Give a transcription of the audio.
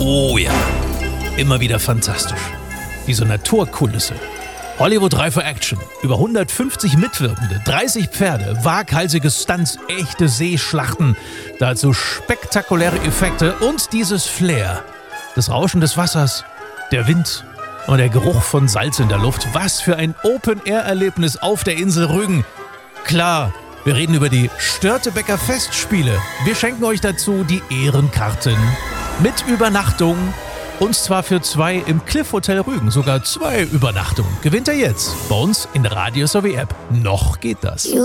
Oh ja, immer wieder fantastisch. Diese Naturkulisse. Hollywood reife Action, über 150 Mitwirkende, 30 Pferde, waghalsige Stunts, echte Seeschlachten, dazu spektakuläre Effekte und dieses Flair. Das Rauschen des Wassers, der Wind und der Geruch von Salz in der Luft. Was für ein Open-Air-Erlebnis auf der Insel Rügen. Klar, wir reden über die Störtebeker Festspiele. Wir schenken euch dazu die Ehrenkarten mit Übernachtung. Und zwar für 2 im Cliff Hotel Rügen. Sogar 2 Übernachtungen. Gewinnt ihr jetzt bei uns in der Radio Sowie App. Noch geht das.